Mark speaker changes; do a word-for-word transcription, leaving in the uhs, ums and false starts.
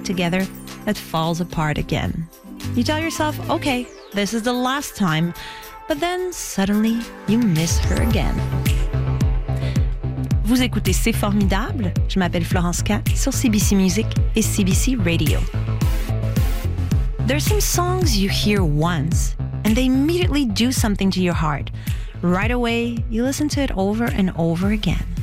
Speaker 1: together that falls apart again. You tell yourself, okay, this is the last time, but then suddenly you miss her again. Vous écoutez C'est formidable. Je m'appelle Florence K sur C B C Music et C B C Radio. There's some songs you hear once and they immediately do something to your heart. Right away, you listen to it over and over again.